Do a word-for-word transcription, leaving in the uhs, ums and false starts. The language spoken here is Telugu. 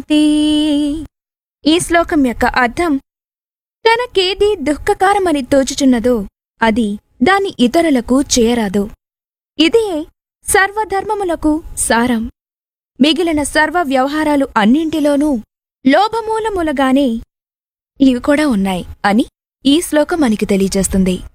ఈ శ్లోకం యొక్క అర్థం, తనకేది దుఃఖకారమని తోచుచున్నదో అది దాని ఇతరులకు చేయరాదు. ఇదే సర్వధర్మములకు సారం. మిగిలిన సర్వ వ్యవహారాలు అన్నింటిలోనూ లోభమూలములుగానే ఇవి కూడా ఉన్నాయి అని ఈ శ్లోకం మనకి తెలియజేస్తుంది.